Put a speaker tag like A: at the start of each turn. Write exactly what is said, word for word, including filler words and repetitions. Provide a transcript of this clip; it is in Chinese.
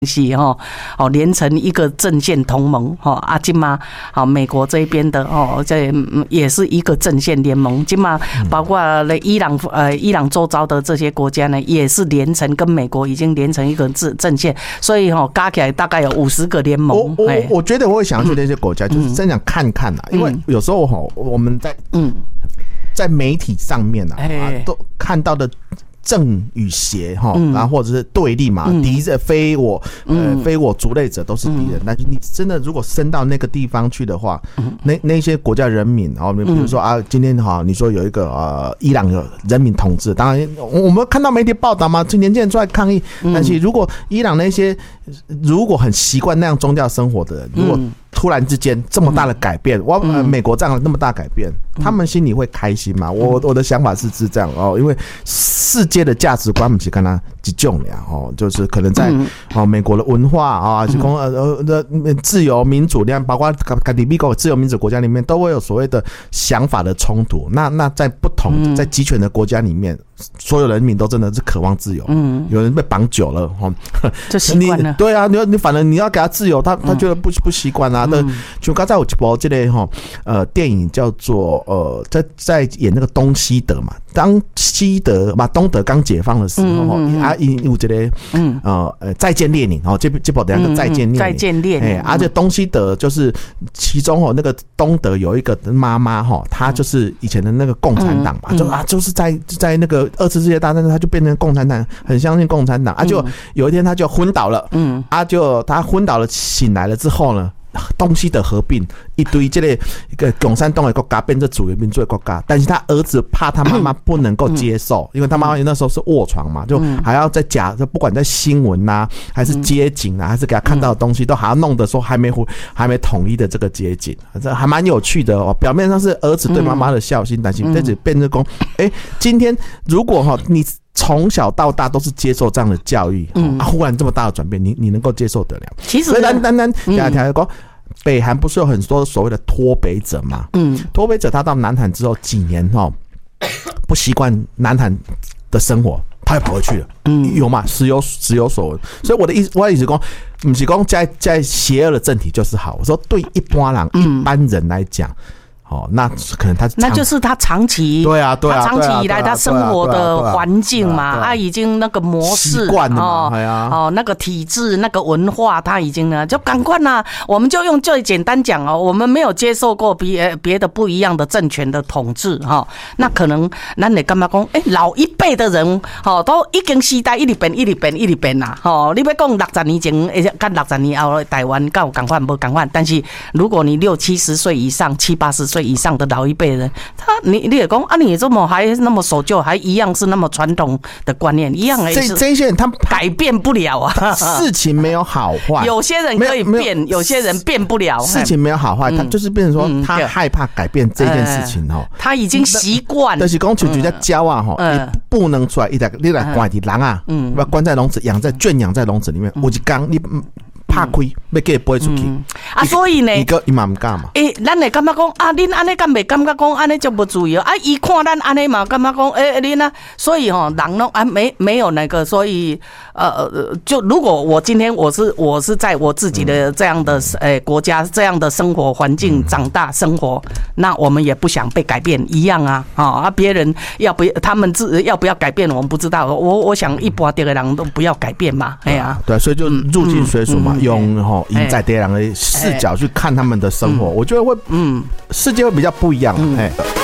A: 系哈，哦，连成一个阵线同盟哈，啊，今嘛好美国这边的哦，这也是一个阵线联盟，今嘛包括了伊朗呃伊朗周遭的这些国家呢，也是连成跟美国已经连成一个阵阵线，所以哈加起来大概有五十个联盟。
B: 我我我觉得我会想要去那些国家，就是真想看看啊，因为有时候哈我们在嗯在媒体上面啊都看到的。正与邪哈，然后或者是对立嘛，敌人非我呃非我族类者都是敌人。但是你真的如果升到那个地方去的话，那那些国家人民，然后比如说啊，今天哈你说有一个呃伊朗有人民统治，当然我们看到媒体报道嘛，这年轻人出来抗议。但是如果伊朗那些如果很习惯那样宗教生活的人，如果突然之间这么大的改变，我、呃、美国这样那么大改变，他们心里会开心吗？我我的想法是是这样哦，因为世界的价值观不是跟他一种呀哦，就是可能在哦美国的文化啊，就讲呃呃自由民主，你看包括跟美国自由民主国家里面都会有所谓的想法的冲突。那那在不同在集权的国家里面，所有人民都真的是渴望自由，嗯，有人被绑久了哦，
A: 就习惯了。
B: 对啊，你你反正你要给他自由，他他觉得不不习惯啊。那就刚才有一部这个哈呃电影叫做呃在在演那个东西德嘛，当西德嘛东德刚解放的时候，嗯嗯、啊有这个嗯呃呃再见列宁哦，这这部等下个再见列宁，
A: 再见列宁，
B: 哎，而且东西德就是其中哦那个东德有一个妈妈哈，她就是以前的那个共产党嘛，嗯、就啊就是在在那个二次世界大战，她就变成共产党，很相信共产党啊，就有一天她就昏倒了，嗯，啊就她昏倒了，醒来了之后呢。东西的合并，一堆这个一个共产党的国家变成主流民族的国家，但是他儿子怕他妈妈不能够接受，因为他妈妈那时候是卧床嘛，就还要在假，不管在新闻呐、啊，还是街景啊，还是给他看到的东西，都还要弄得说还没还没统一的这个街景，这还蛮有趣的哦。表面上是儿子对妈妈的孝心，但是这只变成说，哎，今天如果哈你。从小到大都是接受这样的教育，嗯啊、忽然这么大的转变，你你能够接受得了？
A: 其实，
B: 所以单单单讲讲讲，北韩不是有很多所谓的脱北者嘛？嗯，脱北者他到南韩之后几年哈，不习惯南韩的生活，他又跑回去了。嗯，有嘛？时有时有所闻。所以我的意思，我的意思讲，不是讲在在邪恶的政体就是好。我说对一般人、嗯、一般人来讲。哦，那可能他
A: 那就是他长期
B: 对啊对啊，
A: 他长期以来他生活的环境嘛，他已经那个模式
B: 习惯了嘛，哎呀，
A: 哦，那个体制那个文化，他已经呢就赶快啦，我们就用最简单讲哦，我们没有接受过别别的不一样的政权的统治哈，那可能咱得干嘛讲？哎，老一辈的人哦，都已经时代一直变一直变一直变啦，哦，你要讲六十年前跟六十年后台湾敢有同款无同款，但是如果你六七十岁以上、七八十岁以上的老一辈人，他你你也讲啊，你这么还那么守旧，还一样是那么传统的观念，一样哎，
B: 这这些人他
A: 改变不了啊。
B: 事情没有好坏，
A: 有些人可以变，有些人变不了。
B: 事情没有好坏，他就是变成说他害怕改变这件事情哦，
A: 他已经习惯。
B: 但是讲就就在教啊哈，你不能出来一来你来关的狼啊，嗯，要关在笼子，养在圈养在笼子里面，有一天你。怕开，要给飞出去、嗯、
A: 啊！所以呢，
B: 伊个伊嘛唔敢嘛。
A: 诶、欸，咱会感觉讲啊，恁安尼敢袂感觉讲安尼就不注意啊？伊看咱安尼嘛，感觉讲诶，恁、欸、啊，所以吼、喔，人拢啊没没有那个，所以呃，就如果我今天我是我是在我自己的这样的诶、欸、国家这样的生活环境长大生活，那我们也不想被改变一样啊！啊，别人要不要他们自要不要改变，我们不知道。我我想一般的人都不要改变嘛，哎呀、啊，
B: 对，所以就入境随俗嘛。嗯嗯用吼以在地人的视角去看他们的生活，欸、我觉得会，嗯，世界会比较不一样，哎、嗯。